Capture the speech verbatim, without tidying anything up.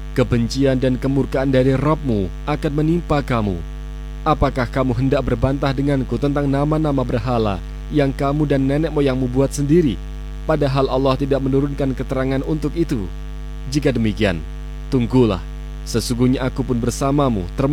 kebencian dan kemurkaan dari Rabb-Mu akan menimpa kamu. Apakah kamu hendak berbantah denganku tentang nama-nama berhala yang kamu dan nenek moyangmu buat sendiri, padahal Allah tidak menurunkan keterangan untuk itu? Jika demikian, tunggulah, sesungguhnya aku pun bersamamu, termasuk